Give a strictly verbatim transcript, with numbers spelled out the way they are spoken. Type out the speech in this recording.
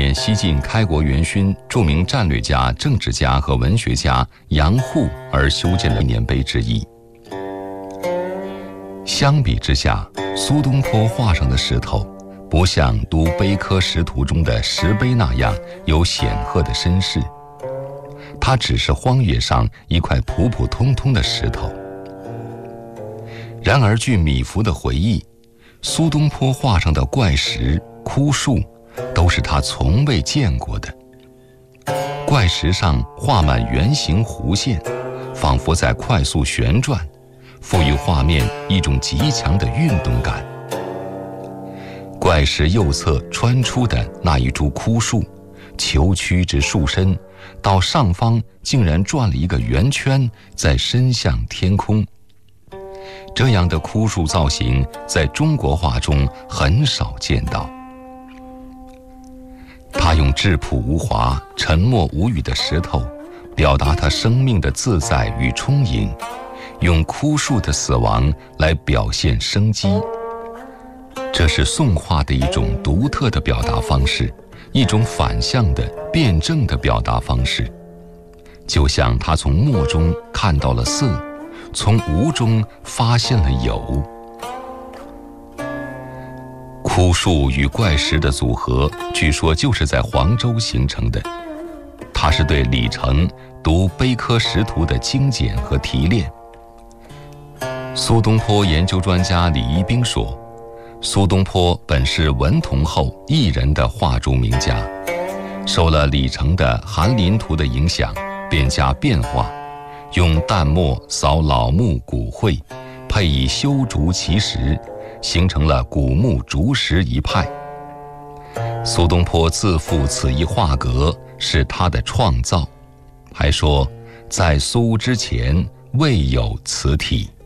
念西晋开国元勋、著名战略家、政治家和文学家杨户而修建的纪念碑之一。相比之下，苏东坡画上的石头不像读碑刻识图中的石碑那样有显赫的身世，它只是荒野上一块普普通通的石头。然而据米芾的回忆，苏东坡画上的怪石、枯树都是他从未见过的。怪石上画满圆形弧线，仿佛在快速旋转，赋予画面一种极强的运动感。怪石右侧穿出的那一株枯树，虬曲至树身，到上方竟然转了一个圆圈，再伸向天空。这样的枯树造型在中国画中很少见到。他用质朴无华、沉默无语的石头，表达他生命的自在与充盈，用枯树的死亡来表现生机。这是宋画的一种独特的表达方式，一种反向的辩证的表达方式。就像他从墨中看到了色，从无中发现了有。枯树与怪石的组合，据说就是在黄州形成的。它是对李成读碑刻识图的精简和提炼。苏东坡研究专家李一冰说，苏东坡本是文同后一人的画竹名家，受了李成的《翰林图》的影响，便加变化，用淡墨扫老木古绘，配以修竹奇石，形成了古木竹石一派。苏东坡自负此一画格是他的创造，还说在苏之前未有此体。